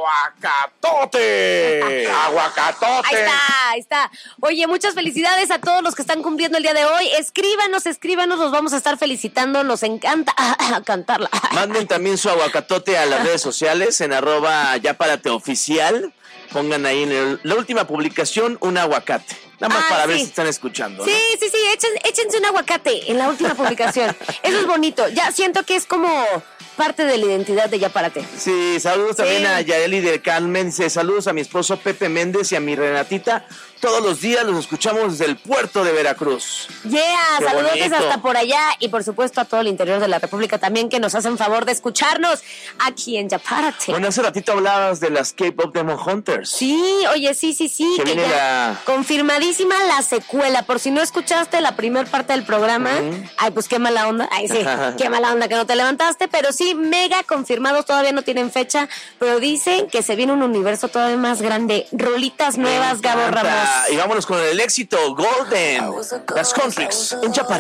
aguacatote. Aguacatote. Ahí está. Oye, muchas felicidades a todos los que están cumpliendo el día de hoy. Escríbanos, los vamos a estar felicitando. Nos encanta cantarla. Manden también su aguacatote a las redes sociales en @yaparateoficial. Pongan ahí en la última publicación un aguacate. Nada más para ver si están escuchando, ¿no? Sí, échense un aguacate en la última publicación. Eso es bonito. Ya siento que es como parte de la identidad de Ya Párate. Sí, saludos también a Yareli del Carmen. Dice, saludos a mi esposo Pepe Méndez y a mi Renatita. Todos los días los escuchamos desde el puerto de Veracruz. Saludos hasta por allá y por supuesto a todo el interior de la República también que nos hacen favor de escucharnos aquí en Ya Párate. Bueno, hace ratito hablabas de las K-Pop Demon Hunters. Sí, oye, sí. Que viene confirmadísima la secuela. Por si no escuchaste la primera parte del programa, ay, pues qué mala onda. Ay, sí, qué mala onda que no te levantaste, pero sí, mega confirmados, todavía no tienen fecha, pero dicen que se viene un universo todavía más grande. Rolitas nuevas, Gabo Ramos. Y vámonos con el éxito Golden. Las Contrix en Ya Párate.